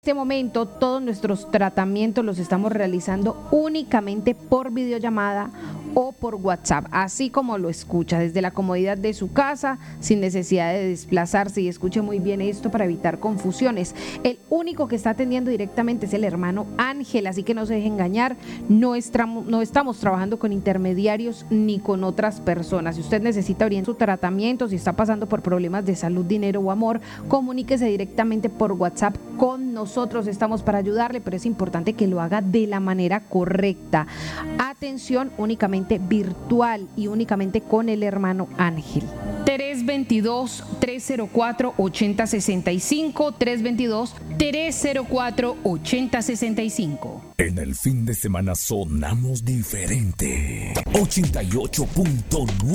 En este momento todos nuestros tratamientos los estamos realizando únicamente por videollamada o por WhatsApp, así como lo escucha, desde la comodidad de su casa, sin necesidad de desplazarse. Y escuche muy bien esto para evitar confusiones. El único que está atendiendo directamente es el hermano Ángel, así que no se deje engañar, no estamos trabajando con intermediarios ni con otras personas. Si usted necesita orientar su tratamiento, si está pasando por problemas de salud, dinero o amor, comuníquese directamente por WhatsApp con nosotros. Estamos para ayudarle, pero es importante que lo haga de la manera correcta. Atención únicamente virtual y únicamente con el hermano Ángel. 322-304-8065, 322-304-8065. En el fin de semana sonamos diferente. 88.9